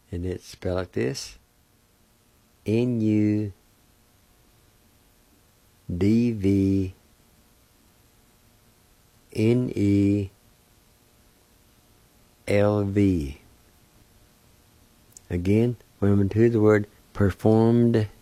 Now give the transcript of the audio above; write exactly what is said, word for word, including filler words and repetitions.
And it's spelled like this. N U D V N E L V. Again, remember to the word performed